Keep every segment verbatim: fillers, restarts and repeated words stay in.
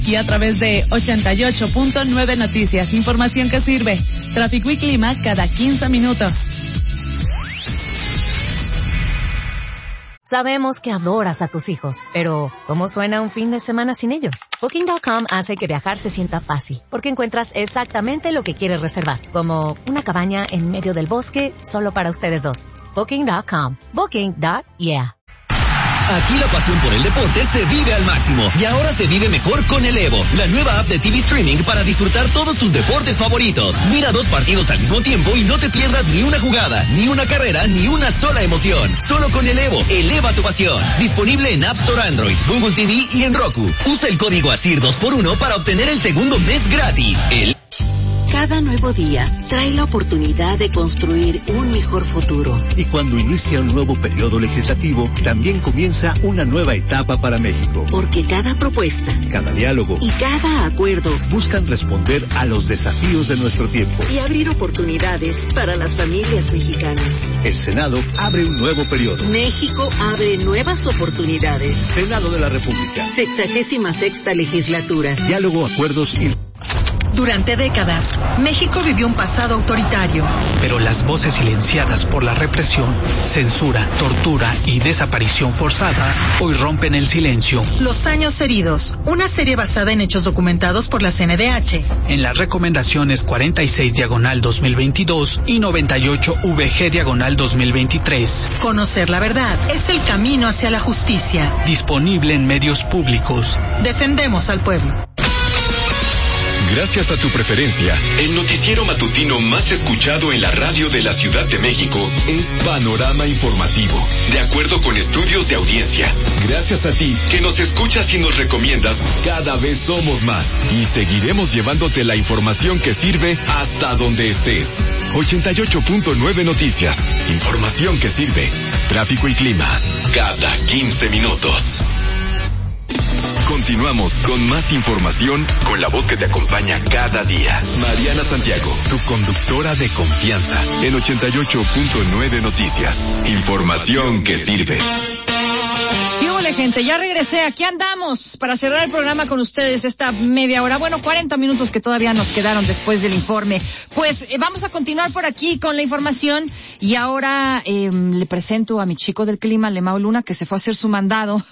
Y a través de ochenta y ocho punto nueve Noticias, información que sirve. Tráfico y clima cada quince minutos. Sabemos que adoras a tus hijos, pero ¿cómo suena un fin de semana sin ellos? Booking punto com hace que viajar se sienta fácil, porque encuentras exactamente lo que quieres reservar, como una cabaña en medio del bosque solo para ustedes dos. Booking punto com. Booking. Yeah. Aquí la pasión por el deporte se vive al máximo y ahora se vive mejor con el Evo, la nueva app de T V Streaming para disfrutar todos tus deportes favoritos. Mira dos partidos al mismo tiempo y no te pierdas ni una jugada, ni una carrera, ni una sola emoción. Solo con el Evo, eleva tu pasión. Disponible en App Store Android, Google T V y en Roku. Usa el código ASIR dos por uno para obtener el segundo mes gratis. El Cada nuevo día trae la oportunidad de construir un mejor futuro. Y cuando inicia un nuevo periodo legislativo, también comienza una nueva etapa para México. Porque cada propuesta, cada diálogo y cada acuerdo buscan responder a los desafíos de nuestro tiempo y abrir oportunidades para las familias mexicanas. El Senado abre un nuevo periodo. México abre nuevas oportunidades. Senado de la República. Sexagésima sexta legislatura. Diálogo, acuerdos y... Durante décadas, México vivió un pasado autoritario. Pero las voces silenciadas por la represión, censura, tortura y desaparición forzada hoy rompen el silencio. Los años heridos, una serie basada en hechos documentados por la C N D H. En las recomendaciones cuarenta y seis diagonal dos mil veintidós y noventa y ocho V G diagonal dos mil veintitrés. Conocer la verdad es el camino hacia la justicia. Disponible en medios públicos. Defendemos al pueblo. Gracias a tu preferencia, el noticiero matutino más escuchado en la radio de la Ciudad de México es Panorama Informativo, de acuerdo con estudios de audiencia. Gracias a ti, que nos escuchas y nos recomiendas, cada vez somos más y seguiremos llevándote la información que sirve hasta donde estés. ochenta y ocho punto nueve Noticias, información que sirve. Tráfico y clima, cada quince minutos. Continuamos con más información con la voz que te acompaña cada día. Mariana Santiago, tu conductora de confianza en ochenta y ocho punto nueve Noticias. Información que sirve. ¿Qué hola, gente? Ya regresé. Aquí andamos para cerrar el programa con ustedes esta media hora. Bueno, cuarenta minutos que todavía nos quedaron después del informe. Pues eh, vamos a continuar por aquí con la información y ahora eh, le presento a mi chico del clima, Lemao Luna, que se fue a hacer su mandado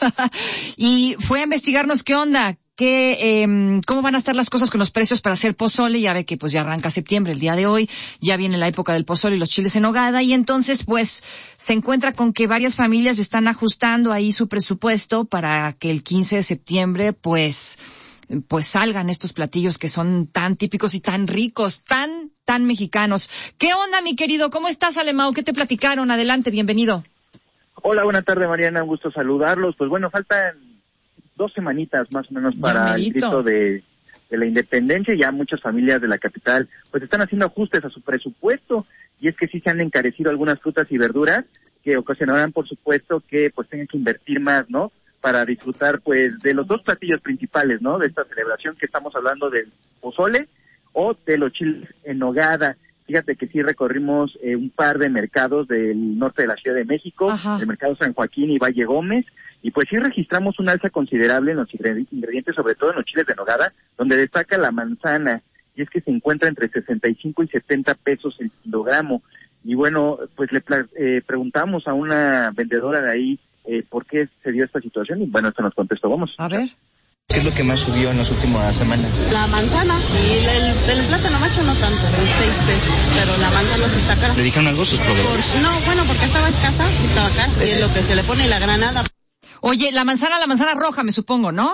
y fue a investigarnos qué onda. Que, eh, cómo van a estar las cosas con los precios para hacer pozole. Ya ve que pues ya arranca septiembre, el día de hoy, ya viene la época del pozole y los chiles en nogada, y entonces pues se encuentra con que varias familias están ajustando ahí su presupuesto para que el quince de septiembre pues pues salgan estos platillos que son tan típicos y tan ricos, tan, tan mexicanos. ¿Qué onda, mi querido? ¿Cómo estás, Alemão? ¿Qué te platicaron? Adelante, bienvenido. Hola, buenas tardes, Mariana, un gusto saludarlos. Pues bueno, faltan dos semanitas más o menos para el grito de, de la independencia. Ya muchas familias de la capital pues están haciendo ajustes a su presupuesto, y es que sí se han encarecido algunas frutas y verduras que ocasionarán, por supuesto, que pues tengan que invertir más, ¿no? Para disfrutar pues de los dos platillos principales, ¿no? De esta celebración, que estamos hablando del pozole o de los chiles en nogada. Fíjate que sí recorrimos eh, un par de mercados del norte de la Ciudad de México, Ajá. el mercado San Joaquín y Valle Gómez, y pues sí registramos un alza considerable en los ingredientes, sobre todo en los chiles de nogada, donde destaca la manzana, y es que se encuentra entre sesenta y cinco y setenta pesos el kilogramo. Y bueno, pues le eh, preguntamos a una vendedora de ahí eh, por qué se dio esta situación, y bueno, esto nos contestó. Vamos a ver. ¿Qué es lo que más subió en las últimas semanas? La manzana y el, el plátano macho no tanto, seis pesos, pero la manzana sí está cara. ¿Le dijeron algo sus proveedores? Por, no, bueno, porque estaba escasa, sí estaba cara, y es lo que se le pone la granada. Oye, la manzana, la manzana roja, me supongo, ¿no?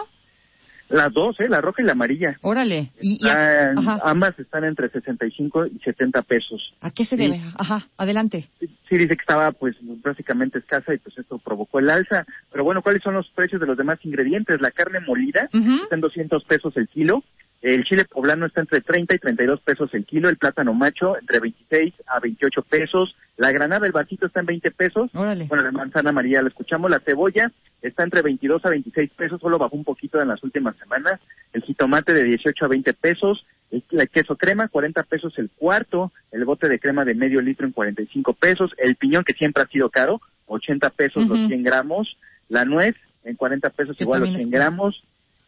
Las dos, ¿eh? La roja y la amarilla. Órale. Y, y ah, ambas están entre sesenta y cinco y setenta pesos. ¿A qué se debe? Sí. Ajá, adelante. Sí, sí, dice que estaba pues básicamente escasa y pues esto provocó el alza. Pero bueno, ¿cuáles son los precios de los demás ingredientes? La carne molida uh-huh. está en doscientos pesos el kilo. El chile poblano está entre treinta y treinta y dos pesos el kilo. El plátano macho entre veintiséis a veintiocho pesos. La granada, el vasito, está en veinte pesos. Órale. Bueno, la manzana amarilla la escuchamos. La cebolla está entre veintidós a veintiséis pesos, solo bajó un poquito en las últimas semanas. El jitomate de dieciocho a veinte pesos. El, el queso crema, cuarenta pesos el cuarto. El bote de crema de medio litro en cuarenta y cinco pesos. El piñón, que siempre ha sido caro, ochenta pesos uh-huh. los cien gramos. La nuez en cuarenta pesos, igual los cien gramos.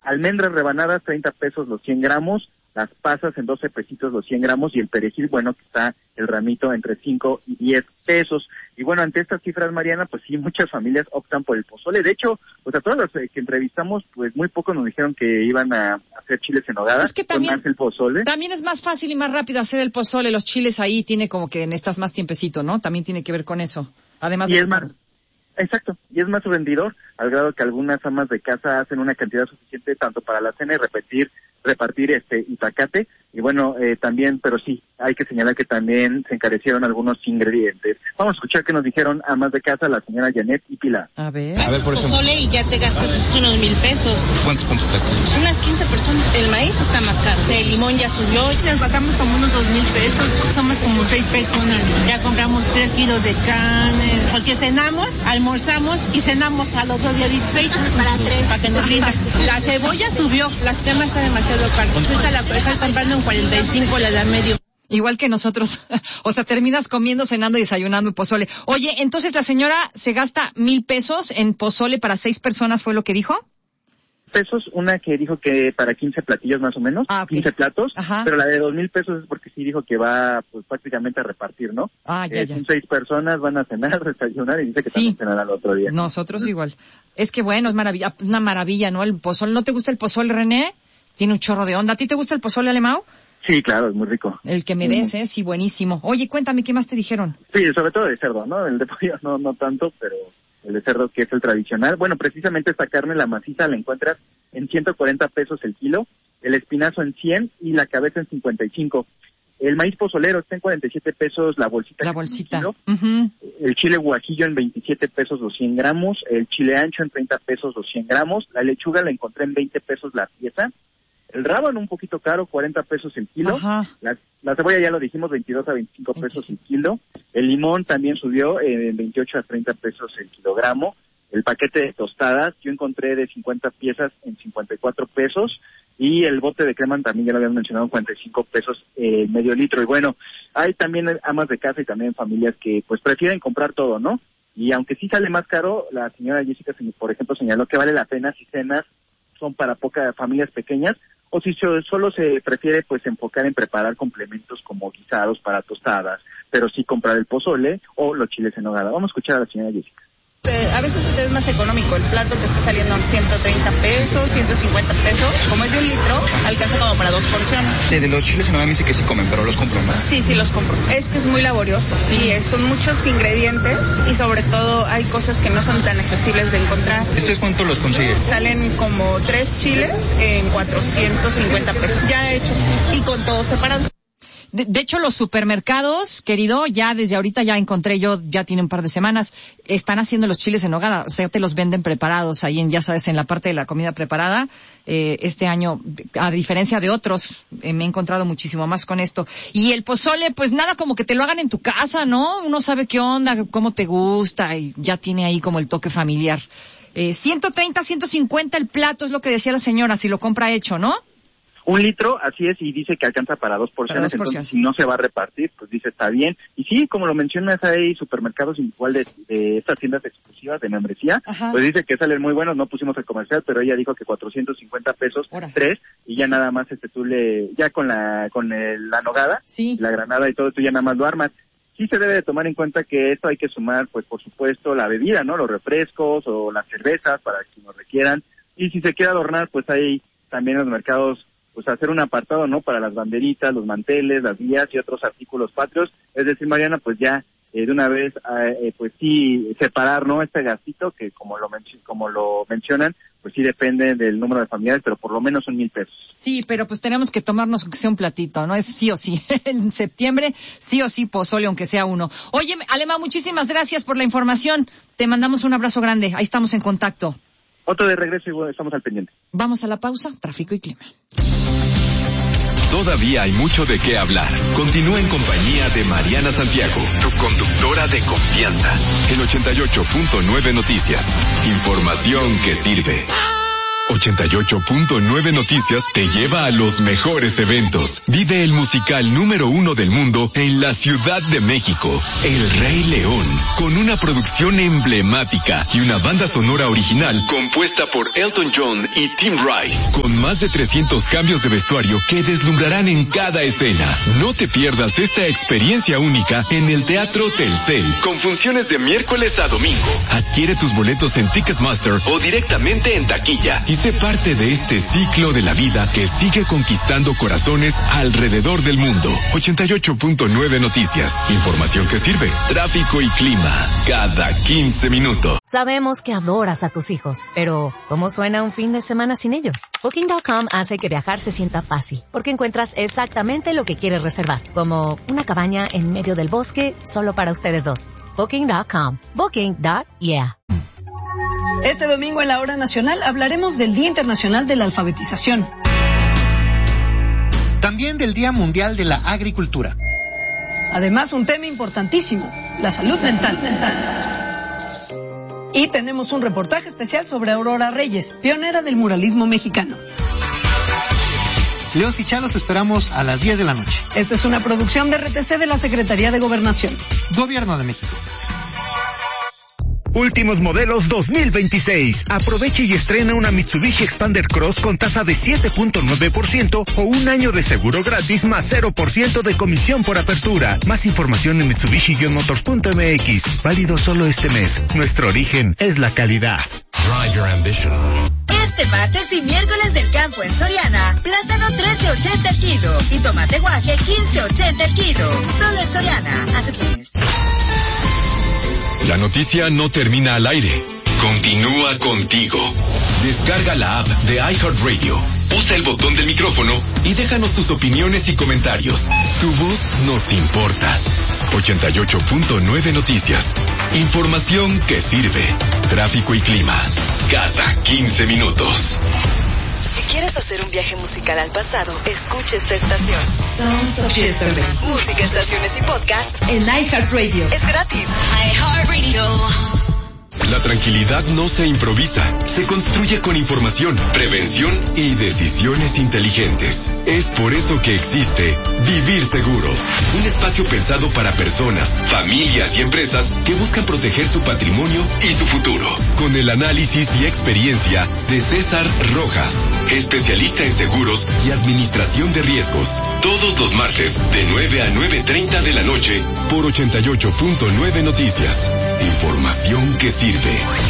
almendras rebanadas, treinta pesos los cien gramos, las pasas en doce pesitos los cien gramos y el perejil, bueno, que está el ramito entre cinco y diez pesos. Y bueno, ante estas cifras, Mariana, pues sí, muchas familias optan por el pozole. De hecho, pues a todas las que entrevistamos, pues muy pocos nos dijeron que iban a hacer chiles en nogada. Es que también, más el pozole. También es más fácil y más rápido hacer el pozole. Los chiles ahí tiene como que necesitas más tiempecito, ¿no? También tiene que ver con eso. Además y de... es más, exacto, y es más rendidor, al grado que algunas amas de casa hacen una cantidad suficiente tanto para la cena y repetir, repartir este itacate. Y bueno, eh, también, pero sí, hay que señalar que también se encarecieron algunos ingredientes. Vamos a escuchar qué nos dijeron amas de casa, la señora Janet y Pilar. A ver. A ver, por ejemplo. Pozole y ya te gastas unos mil pesos. ¿Cuántos compras? Unas quince personas. El maíz está más caro. El limón ya subió. Nos gastamos como unos dos mil pesos. Somos como seis personas. Ya compramos tres kilos de carne. Porque cenamos, almorzamos y cenamos al otro día dieciséis. Para tres. Para que nos rinda. La cebolla subió. La crema está demasiado cara. Ahorita la estoy comprando en cuarenta y cinco la de a medio. Igual que nosotros. O sea, terminas comiendo, cenando y desayunando pozole. Oye, entonces la señora se gasta mil pesos en pozole para seis personas, ¿fue lo que dijo? Pesos, una que dijo que para quince platillos más o menos, ah, okay. quince platos, Ajá. Pero la de dos mil pesos es porque sí dijo que va pues prácticamente a repartir, ¿no? Ah, ya, eh, ya. Son seis personas, van a cenar, desayunar y dice que sí. también cenar al otro día. Nosotros ¿Mm? Igual. Es que bueno, es maravilla, una maravilla, ¿no? El pozole. ¿No te gusta el pozole, René? Tiene un chorro de onda. ¿A ti te gusta el pozole, Alemão? Sí, claro, es muy rico. El que me des, ¿eh? Sí, buenísimo. Oye, cuéntame, ¿qué más te dijeron? Sí, sobre todo de cerdo, ¿no? El de pollo no, no tanto, pero el de cerdo que es el tradicional. Bueno, precisamente esta carne, la maciza, la encuentras en ciento cuarenta pesos el kilo, el espinazo en cien y la cabeza en cincuenta y cinco. El maíz pozolero está en cuarenta y siete pesos la bolsita. La bolsita. Uh-huh. El chile guajillo en veintisiete pesos los cien gramos, el chile ancho en treinta pesos los cien gramos, la lechuga la encontré en veinte pesos la pieza. El rábano un poquito caro, cuarenta pesos el kilo. Ajá. La, la cebolla ya lo dijimos, veintidós a veinticinco pesos el kilo. El limón también subió en eh, veintiocho a treinta pesos el kilogramo. El paquete de tostadas yo encontré de cincuenta piezas en cincuenta y cuatro pesos. Y el bote de crema también ya lo habían mencionado, cuarenta y cinco pesos eh, medio litro. Y bueno, hay también amas de casa y también familias que pues prefieren comprar todo, ¿no? Y aunque sí sale más caro, la señora Jessica, por ejemplo, señaló que vale la pena si cenas son para pocas familias pequeñas, o si solo se prefiere pues enfocar en preparar complementos como guisados para tostadas, pero sí comprar el pozole o los chiles en nogada. Vamos a escuchar a la señora Jessica. Eh, a veces es más económico, el plato te está saliendo en ciento treinta pesos, ciento cincuenta pesos, como es de un litro, alcanza como para dos porciones. De, de los chiles en nogada me dice que sí comen, pero los compro, ¿no? Sí, sí los compro. Es que es muy laborioso y es, son muchos ingredientes y sobre todo hay cosas que no son tan accesibles de encontrar. ¿Estos cuánto los consiguen? Salen como tres chiles en cuatrocientos cincuenta pesos, ya hechos y con todo separado. De, de hecho, los supermercados, querido, ya desde ahorita ya encontré yo, ya tiene un par de semanas, están haciendo los chiles en nogada, o sea, te los venden preparados ahí en, ya sabes, en la parte de la comida preparada. Eh, este año, a diferencia de otros, eh, me he encontrado muchísimo más con esto. Y el pozole, pues nada como que te lo hagan en tu casa, ¿no? Uno sabe qué onda, cómo te gusta y ya tiene ahí como el toque familiar. Eh, ciento treinta, ciento cincuenta el plato es lo que decía la señora, si lo compra hecho, ¿no? Un litro, así es, y dice que alcanza para dos porciones, para dos porciones. Entonces si no se va a repartir, pues dice está bien. Y sí, como lo mencionas, hay supermercados igual de, de estas tiendas exclusivas de membresía, Ajá. Pues dice que salen muy buenos, no pusimos el comercial, pero ella dijo que cuatrocientos cincuenta pesos, Hora. tres, y ya nada más este tú le, ya con la, con el, la nogada, sí. La granada y todo, tú ya nada más lo armas. Sí se debe de tomar en cuenta que esto hay que sumar, pues por supuesto, la bebida, ¿no? Los refrescos o las cervezas para quienes lo requieran. Y si se quiere adornar, pues hay también en los mercados pues hacer un apartado, ¿no? Para las banderitas, los manteles, las guías y otros artículos patrios. Es decir, Mariana, pues ya eh, de una vez, eh, pues sí, separar, ¿no? Este gastito que como lo men- como lo mencionan, pues sí depende del número de familiares, pero por lo menos son mil pesos. Sí, pero pues tenemos que tomarnos aunque sea un platito, ¿no? Es sí o sí. En septiembre, sí o sí, pozole, aunque sea uno. Oye, Alemão, muchísimas gracias por la información. Te mandamos un abrazo grande. Ahí estamos en contacto. Otro de regreso y bueno, estamos al pendiente. Vamos a la pausa, tráfico y clima. Todavía hay mucho de qué hablar. Continúa en compañía de Mariana Santiago, tu conductora de confianza. En ochenta y ocho punto nueve Noticias. Información que sirve. ochenta y ocho punto nueve Noticias te lleva a los mejores eventos. Vive el musical número uno del mundo en la Ciudad de México, El Rey León, con una producción emblemática y una banda sonora original compuesta por Elton John y Tim Rice, con más de trescientos cambios de vestuario que deslumbrarán en cada escena. No te pierdas esta experiencia única en el Teatro Telcel, con funciones de miércoles a domingo. Adquiere tus boletos en Ticketmaster o directamente en taquilla y sé parte de este ciclo de la vida que sigue conquistando corazones alrededor del mundo. ochenta y ocho punto nueve Noticias. Información que sirve. Tráfico y clima. Cada quince minutos. Sabemos que adoras a tus hijos, pero ¿cómo suena un fin de semana sin ellos? Booking punto com hace que viajar se sienta fácil, porque encuentras exactamente lo que quieres reservar, como una cabaña en medio del bosque solo para ustedes dos. Booking punto com. Booking punto yeah. Este domingo en la Hora Nacional hablaremos del Día Internacional de la Alfabetización. También del Día Mundial de la Agricultura. Además, un tema importantísimo, la salud mental. Y tenemos un reportaje especial sobre Aurora Reyes, pionera del muralismo mexicano. León Sichá, los esperamos a las diez de la noche. Esta es una producción de R T C de la Secretaría de Gobernación. Gobierno de México. Últimos modelos dos mil veintiséis. Aproveche y estrena una Mitsubishi Expander Cross con tasa de siete punto nueve por ciento o un año de seguro gratis más cero por ciento de comisión por apertura. Más información en mitsubishi motors punto m x. Válido solo este mes. Nuestro origen es la calidad. Drive your ambition. Este martes y miércoles del campo en Soriana, plátano trece ochenta el kilo y tomate guaje quince ochenta el kilo. Solo en Soriana. Aceptamos. La noticia no termina al aire. Continúa contigo. Descarga la app de iHeartRadio. Usa el botón del micrófono y déjanos tus opiniones y comentarios. Tu voz nos importa. ochenta y ocho punto nueve Noticias. Información que sirve. Tráfico y clima. Cada quince minutos. Si quieres hacer un viaje musical al pasado, escucha esta estación. Sounds of Yesterday. Música, estaciones y podcast en iHeartRadio. Es gratis. iHeartRadio. La tranquilidad no se improvisa, se construye con información, prevención y decisiones inteligentes. Es por eso que existe Vivir Seguros, un espacio pensado para personas, familias y empresas que buscan proteger su patrimonio y su futuro. Con el análisis y experiencia de César Rojas, especialista en seguros y administración de riesgos. Todos los martes de nueve a nueve treinta de la noche por ochenta y ocho punto nueve Noticias. Información que sirve.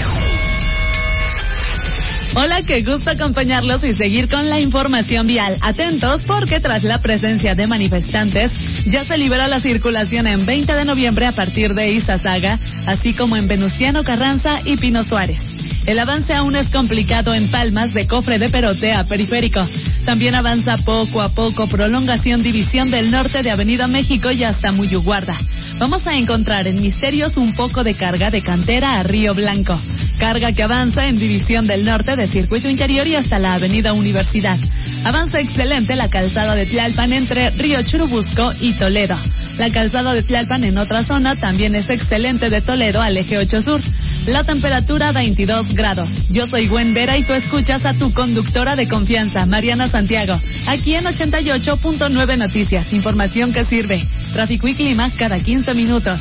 Hola, qué gusto acompañarlos y seguir con la información vial. Atentos porque tras la presencia de manifestantes ya se libera la circulación en veinte de noviembre a partir de Izazaga, así como en Venustiano Carranza y Pino Suárez. El avance aún es complicado en Palmas de Cofre de Perote a Periférico. También avanza poco a poco prolongación División del Norte de Avenida México y hasta Muyuguarda. Vamos a encontrar en Misterios un poco de carga de Cantera a Río Blanco. Carga que avanza en División del Norte de Circuito Interior y hasta la Avenida Universidad. Avanza excelente la calzada de Tlalpan entre Río Churubusco y Toledo. La calzada de Tlalpan en otra zona también es excelente de Toledo al Eje ocho Sur. La temperatura veintidós grados. Yo soy Gwen Vera y tú escuchas a tu conductora de confianza, Mariana Santiago, aquí en ochenta y ocho punto nueve Noticias. Información que sirve. Tráfico y clima cada quince minutos.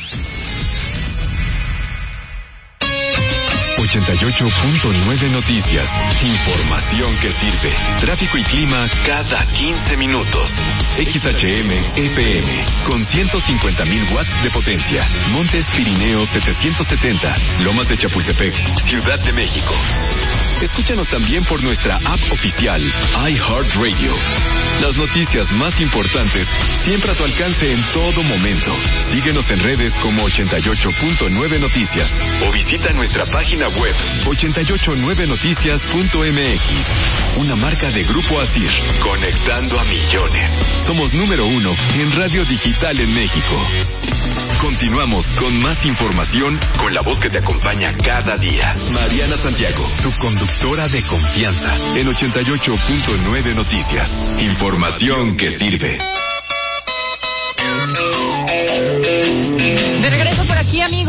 ochenta y ocho punto nueve Noticias. Información que sirve. Tráfico y clima cada quince minutos. X H M E P M con ciento cincuenta mil watts de potencia. Montes Pirineos setecientos setenta. Lomas de Chapultepec, Ciudad de México. Escúchanos también por nuestra app oficial iHeartRadio. Las noticias más importantes siempre a tu alcance en todo momento. Síguenos en redes como ochenta y ocho punto nueve Noticias o visita nuestra página web ochenta y ocho nueve noticias punto m x. Una marca de Grupo Asir, conectando a millones. Somos número uno en radio digital en México. Continuamos con más información con la voz que te acompaña cada día. Mariana Santiago, tu conductora de confianza en ochenta y ocho punto nueve Noticias. Información que sirve. De regreso por aquí, amigos.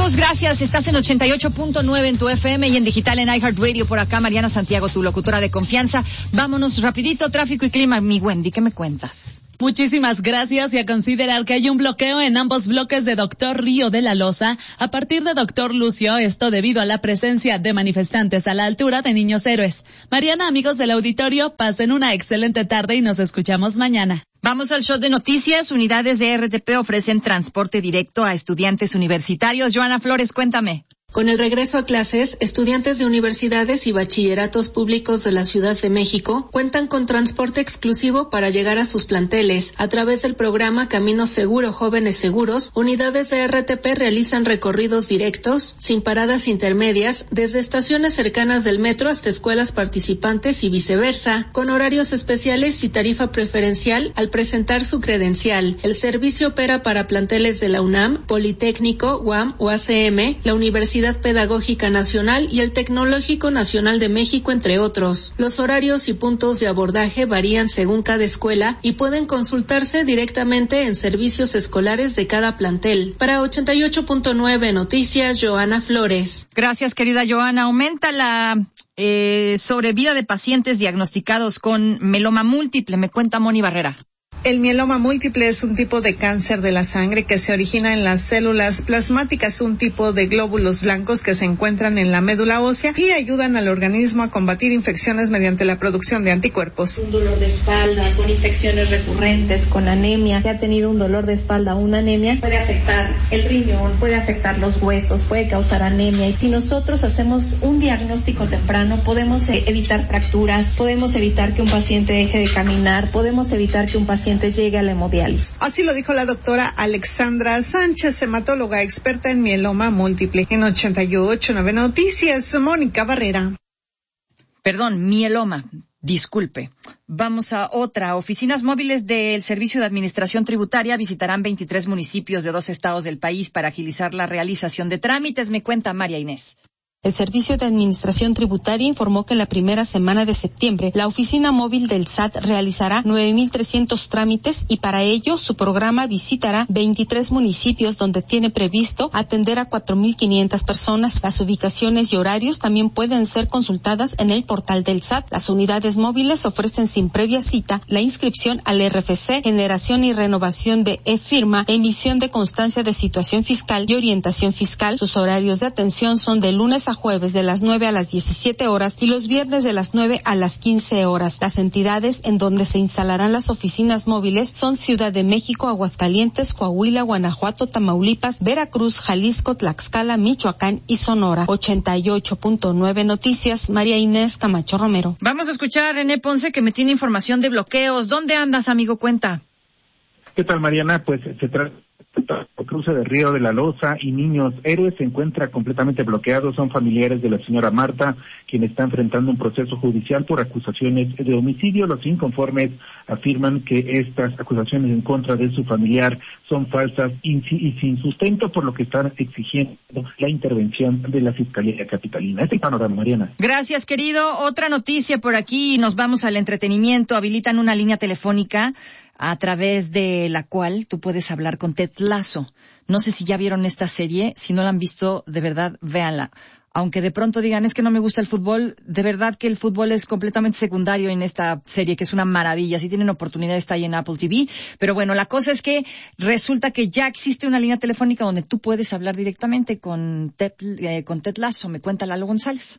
amigos, gracias. Estás en ochenta y ocho punto nueve en tu F M y en digital en iHeartRadio. Por acá, Mariana Santiago, tu locutora de confianza. Vámonos rapidito, tráfico y clima. Mi Wendy, ¿qué me cuentas? Muchísimas gracias y a considerar que hay un bloqueo en ambos bloques de Doctor Río de la Loza a partir de Doctor Lucio, esto debido a la presencia de manifestantes a la altura de Niños Héroes. Mariana, amigos del auditorio, pasen una excelente tarde y nos escuchamos mañana. Vamos al show de noticias. Unidades de R T P ofrecen transporte directo a estudiantes universitarios. Joana Flores, cuéntame. Con el regreso a clases, estudiantes de universidades y bachilleratos públicos de la Ciudad de México cuentan con transporte exclusivo para llegar a sus planteles. A través del programa Camino Seguro Jóvenes Seguros, unidades de R T P realizan recorridos directos, sin paradas intermedias, desde estaciones cercanas del metro hasta escuelas participantes y viceversa, con horarios especiales y tarifa preferencial al presentar su credencial. El servicio opera para planteles de la UNAM, Politécnico, U A M, U A C M, la Universidad Pedagógica Nacional y el Tecnológico Nacional de México, entre otros. Los horarios y puntos de abordaje varían según cada escuela y pueden consultarse directamente en servicios escolares de cada plantel. Para ochenta y ocho punto nueve Noticias, Joana Flores. Gracias, querida Joana. Aumenta la eh, sobrevida de pacientes diagnosticados con mieloma múltiple. Me cuenta Moni Barrera. El mieloma múltiple es un tipo de cáncer de la sangre que se origina en las células plasmáticas, un tipo de glóbulos blancos que se encuentran en la médula ósea y ayudan al organismo a combatir infecciones mediante la producción de anticuerpos. Un dolor de espalda, con infecciones recurrentes, con anemia, que ha tenido un dolor de espalda o una anemia, puede afectar el riñón, puede afectar los huesos, puede causar anemia. Y si nosotros hacemos un diagnóstico temprano, podemos evitar fracturas, podemos evitar que un paciente deje de caminar, podemos evitar que un paciente llegue a la hemodiálisis. Así lo dijo la doctora Alexandra Sánchez, hematóloga experta en mieloma múltiple. En ochenta y ocho punto nueve Noticias, Mónica Barrera. Perdón, mieloma. Disculpe. Vamos a otra. Oficinas móviles del Servicio de Administración Tributaria visitarán veintitrés municipios de dos estados del país para agilizar la realización de trámites. Me cuenta María Inés. El Servicio de Administración Tributaria informó que en la primera semana de septiembre, la oficina móvil del S A T realizará nueve mil trescientos trámites y para ello su programa visitará veintitrés municipios donde tiene previsto atender a cuatro mil quinientas personas. Las ubicaciones y horarios también pueden ser consultadas en el portal del S A T. Las unidades móviles ofrecen sin previa cita la inscripción al R F C, generación y renovación de e-firma, emisión de constancia de situación fiscal y orientación fiscal. Sus horarios de atención son de lunes a jueves de las nueve a las diecisiete horas y los viernes de las nueve a las quince horas. Las entidades en donde se instalarán las oficinas móviles son Ciudad de México, Aguascalientes, Coahuila, Guanajuato, Tamaulipas, Veracruz, Jalisco, Tlaxcala, Michoacán y Sonora. ochenta y ocho punto nueve Noticias, María Inés Camacho Romero. Vamos a escuchar a René Ponce que me tiene información de bloqueos. ¿Dónde andas, amigo? Cuenta. ¿Qué tal, Mariana? Pues se trata el cruce del Río de la Loza y Niños Héroes se encuentra completamente bloqueado. Son familiares de la señora Marta, quien está enfrentando un proceso judicial por acusaciones de homicidio. Los inconformes afirman que estas acusaciones en contra de su familiar son falsas y sin sustento, por lo que están exigiendo la intervención de la Fiscalía Capitalina. Este panorama, Mariana. Gracias, querido. Otra noticia por aquí, nos vamos al entretenimiento. Habilitan una línea telefónica a través de la cual tú puedes hablar con Ted Lasso. No sé si ya vieron esta serie, si no la han visto, de verdad, véanla. Aunque de pronto digan, es que no me gusta el fútbol, de verdad que el fútbol es completamente secundario en esta serie, que es una maravilla. Si tienen oportunidad, está ahí en Apple T V. Pero bueno, la cosa es que resulta que ya existe una línea telefónica donde tú puedes hablar directamente con Ted, eh, con Ted Lasso. Me cuenta Lalo González.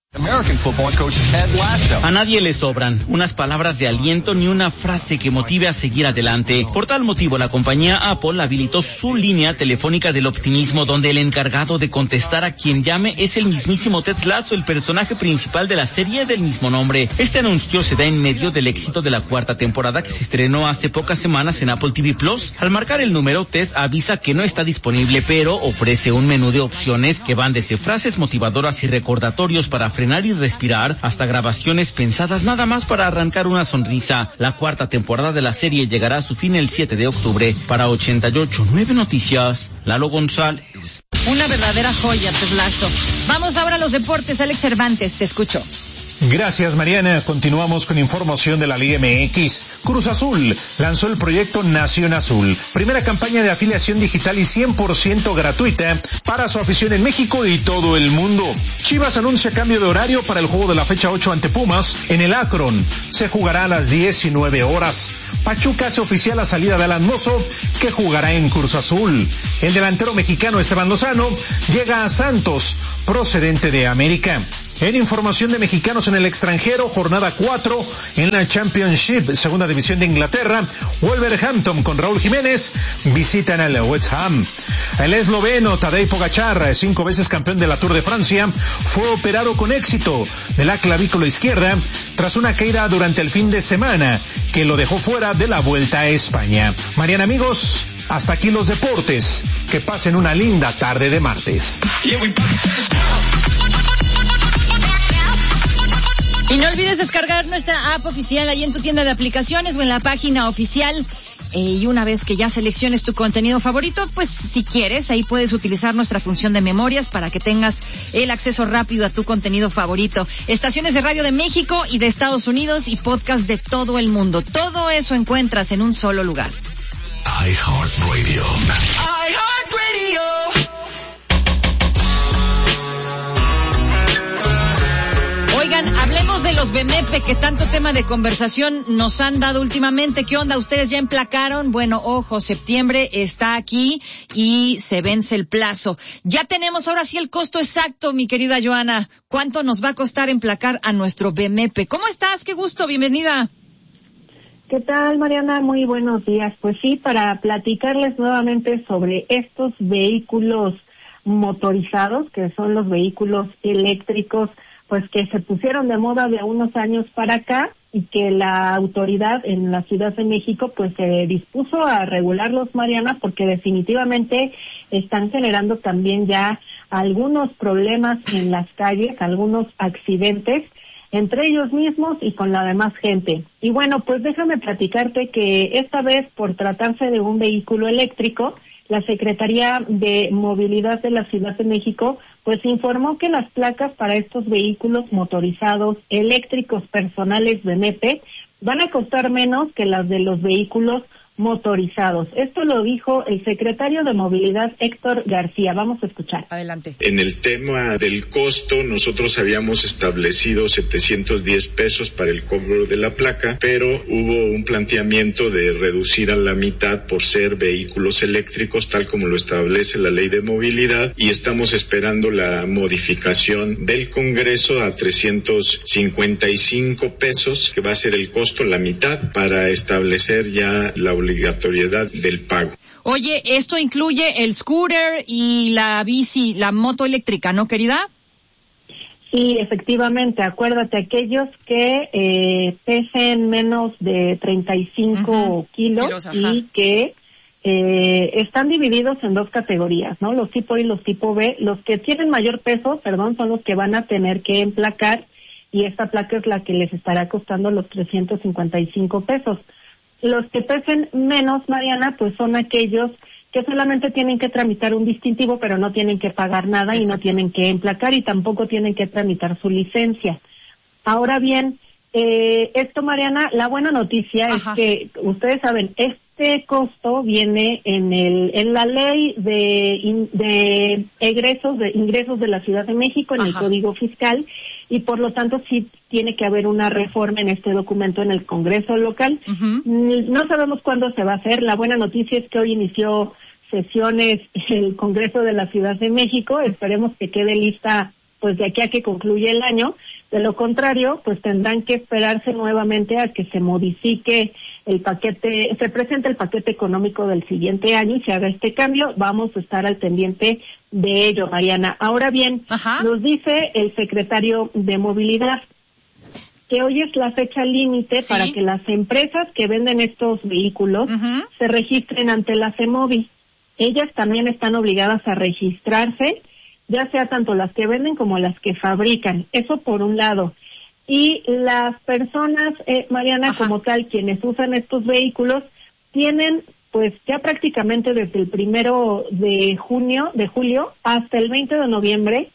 A nadie le sobran unas palabras de aliento ni una frase que motive a seguir adelante. Por tal motivo, la compañía Apple habilitó su línea telefónica del optimismo, donde el encargado de contestar a quien llame es el mismísimo Ted Lasso, el personaje principal de la serie del mismo nombre. Este anuncio se da en medio del éxito de la cuarta temporada, que se estrenó hace pocas semanas en Apple T V Plus. Al marcar el número, Ted avisa que no está disponible, pero ofrece un menú de opciones que van desde frases motivadoras y recordatorios para frenar y respirar hasta grabaciones pensadas nada más para arrancar una sonrisa. La cuarta temporada de la serie llegará a su fin el siete de octubre. Para ochenta y ocho punto nueve Noticias, Lalo González. Una verdadera joya, Ted Lasso. Vamos ahora a los deportes. Alex Cervantes, te escucho. Gracias, Mariana. Continuamos con información de la Liga M X. Cruz Azul lanzó el proyecto Nación Azul, primera campaña de afiliación digital y cien por ciento gratuita para su afición en México y todo el mundo. Chivas anuncia cambio de horario para el juego de la fecha ocho ante Pumas en el Akron. Se jugará a las diecinueve horas. Pachuca hace oficial la salida de Alan Mozo, que jugará en Cruz Azul. El delantero mexicano Esteban Lozano llega a Santos, procedente de América. En información de mexicanos en el extranjero, jornada cuatro en la Championship, segunda división de Inglaterra, Wolverhampton con Raúl Jiménez visitan al West Ham. El esloveno Tadej Pogačar, cinco veces campeón de la Tour de Francia, fue operado con éxito de la clavícula izquierda tras una caída durante el fin de semana que lo dejó fuera de la Vuelta a España. Mariana, amigos, hasta aquí los deportes. Que pasen una linda tarde de martes. Y no olvides descargar nuestra app oficial ahí en tu tienda de aplicaciones o en la página oficial. Eh, y una vez que ya selecciones tu contenido favorito, pues si quieres, ahí puedes utilizar nuestra función de memorias para que tengas el acceso rápido a tu contenido favorito. Estaciones de radio de México y de Estados Unidos y podcasts de todo el mundo. Todo eso encuentras en un solo lugar. iHeartRadio. iHeartRadio. Oigan, hablemos de los B M P que tanto tema de conversación nos han dado últimamente. ¿Qué onda? ¿Ustedes ya emplacaron? Bueno, ojo, septiembre está aquí y se vence el plazo. Ya tenemos ahora sí el costo exacto, mi querida Joana. ¿Cuánto nos va a costar emplacar a nuestro B M P? ¿Cómo estás? Qué gusto, bienvenida. ¿Qué tal, Mariana? Muy buenos días. Pues sí, para platicarles nuevamente sobre estos vehículos motorizados, que son los vehículos eléctricos, pues que se pusieron de moda de unos años para acá y que la autoridad en la Ciudad de México pues se dispuso a regularlos, Mariana, porque definitivamente están generando también ya algunos problemas en las calles, algunos accidentes entre ellos mismos y con la demás gente. Y bueno, pues déjame platicarte que esta vez, por tratarse de un vehículo eléctrico, la Secretaría de Movilidad de la Ciudad de México pues informó que las placas para estos vehículos motorizados eléctricos personales B M P van a costar menos que las de los vehículos motorizados. Esto lo dijo el secretario de Movilidad, Héctor García. Vamos a escuchar. Adelante. En el tema del costo, nosotros habíamos establecido setecientos diez pesos para el cobro de la placa, pero hubo un planteamiento de reducir a la mitad por ser vehículos eléctricos, tal como lo establece la Ley de Movilidad, y estamos esperando la modificación del Congreso a trescientos cincuenta y cinco pesos, que va a ser el costo, la mitad, para establecer ya la obligatoriedad del pago. Oye, esto incluye el scooter y la bici, la moto eléctrica, ¿no, querida? Sí, efectivamente. Acuérdate, aquellos que eh, pesen menos de treinta y cinco uh-huh. kilos, kilos y que eh, están divididos en dos categorías, ¿no? Los tipo A y los tipo B. Los que tienen mayor peso, perdón, son los que van a tener que emplacar, y esta placa es la que les estará costando los trescientos cincuenta y cinco pesos. Los que pesen menos, Mariana, pues son aquellos que solamente tienen que tramitar un distintivo, pero no tienen que pagar nada. Exacto. Y no tienen que emplacar y tampoco tienen que tramitar su licencia. Ahora bien, eh, esto, Mariana, la buena noticia Ajá. es que ustedes saben, este costo viene en el en la ley de in, de egresos de ingresos de la Ciudad de México, en Ajá. el Código Fiscal, y por lo tanto sí tiene que haber una reforma en este documento en el Congreso local. Uh-huh. No sabemos cuándo se va a hacer. La buena noticia es que hoy inició sesiones el Congreso de la Ciudad de México. Esperemos que quede lista pues de aquí a que concluya el año. De lo contrario, pues tendrán que esperarse nuevamente a que se modifique el paquete, se presente el paquete económico del siguiente año y se haga este cambio. Vamos a estar al pendiente de ello, Mariana. Ahora bien, Ajá. nos dice el secretario de Movilidad que hoy es la fecha límite ¿Sí? para que las empresas que venden estos vehículos uh-huh. se registren ante la CEMOVI. Ellas también están obligadas a registrarse, ya sea tanto las que venden como las que fabrican. Eso por un lado. Y las personas, eh, Mariana, Ajá. como tal, quienes usan estos vehículos, tienen pues ya prácticamente desde el primero de junio, de julio, hasta el veinte de noviembre,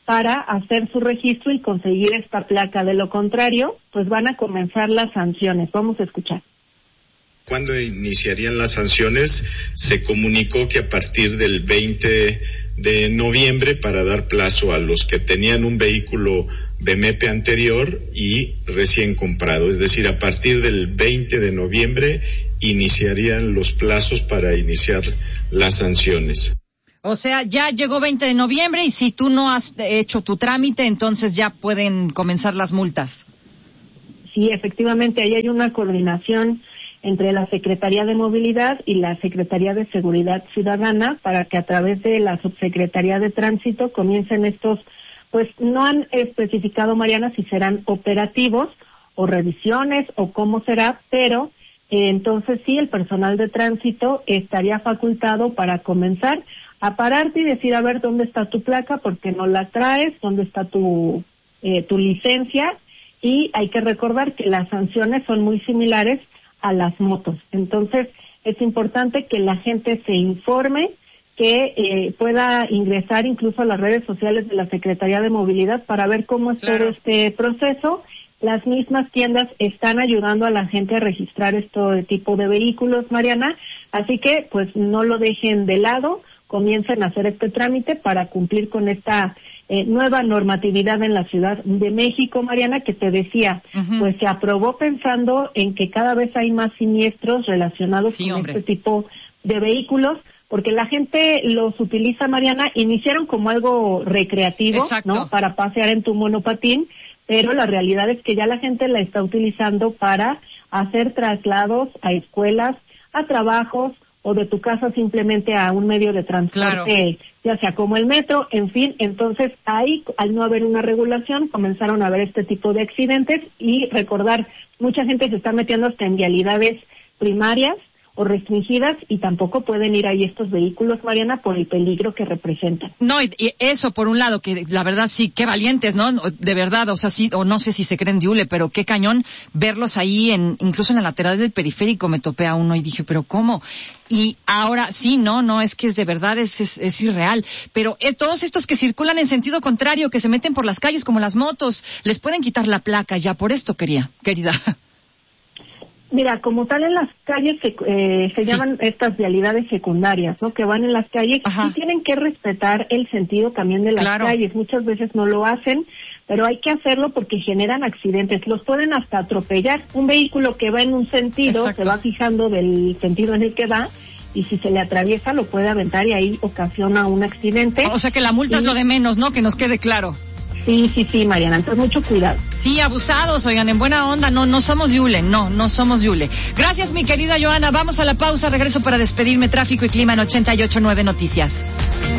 para hacer su registro y conseguir esta placa. De lo contrario, pues van a comenzar las sanciones. Vamos a escuchar. Cuando iniciarían las sanciones, se comunicó que a partir del veinte de noviembre, para dar plazo a los que tenían un vehículo B M P anterior y recién comprado, es decir, a partir del veinte de noviembre iniciarían los plazos para iniciar las sanciones. O sea, ya llegó veinte de noviembre y si tú no has hecho tu trámite, entonces ya pueden comenzar las multas. Sí, efectivamente, ahí hay una coordinación entre la Secretaría de Movilidad y la Secretaría de Seguridad Ciudadana para que a través de la Subsecretaría de Tránsito comiencen estos, pues no han especificado, Mariana, si serán operativos o revisiones o cómo será, pero eh, entonces sí, el personal de tránsito estaría facultado para comenzar a pararte y decir, a ver, ¿dónde está tu placa? ¿Por qué no la traes? ¿Dónde está tu, eh, tu licencia? Y hay que recordar que las sanciones son muy similares a las motos. Entonces, es importante que la gente se informe, que eh, pueda ingresar incluso a las redes sociales de la Secretaría de Movilidad para ver cómo es claro. todo este proceso. Las mismas tiendas están ayudando a la gente a registrar este tipo de vehículos, Mariana, así que pues no lo dejen de lado, comiencen a hacer este trámite para cumplir con esta Eh, nueva normatividad en la Ciudad de México, Mariana, que te decía, uh-huh. pues se aprobó pensando en que cada vez hay más siniestros relacionados sí, con hombre. este tipo de vehículos, porque la gente los utiliza, Mariana, iniciaron como algo recreativo, Exacto. ¿no? Para pasear en tu monopatín, pero la realidad es que ya la gente la está utilizando para hacer traslados a escuelas, a trabajos, o de tu casa simplemente a un medio de transporte, claro. ya sea como el metro, en fin. Entonces ahí, al no haber una regulación, comenzaron a haber este tipo de accidentes y recordar, mucha gente se está metiendo hasta en vialidades primarias o restringidas y tampoco pueden ir ahí estos vehículos, Mariana, por el peligro que representan. No, y, y eso por un lado, que la verdad sí, qué valientes, ¿no? De verdad, o sea, sí, o no sé si se creen diule, pero qué cañón verlos ahí, en incluso en la lateral del periférico me topé a uno y dije, pero ¿cómo? Y ahora sí, no, no, es que es de verdad, es, es, es irreal. Pero eh, todos estos que circulan en sentido contrario, que se meten por las calles como las motos, les pueden quitar la placa ya por esto, quería, querida. Mira, como tal en las calles se, eh, se sí. llaman estas vialidades secundarias, ¿no? Que van en las calles y tienen que respetar el sentido también de las claro. calles. Muchas veces no lo hacen, pero hay que hacerlo porque generan accidentes. Los pueden hasta atropellar. Un vehículo que va en un sentido Exacto. se va fijando del sentido en el que va y si se le atraviesa lo puede aventar y ahí ocasiona un accidente. O sea que la multa y... es lo de menos, ¿no? Que nos quede claro. Sí, sí, sí, Mariana, entonces mucho cuidado. Sí, abusados, oigan, en buena onda, no, no somos Yule, no, no somos Yule. Gracias, mi querida Joana, vamos a la pausa, regreso para despedirme, tráfico y clima en ochenta y ocho punto nueve Noticias.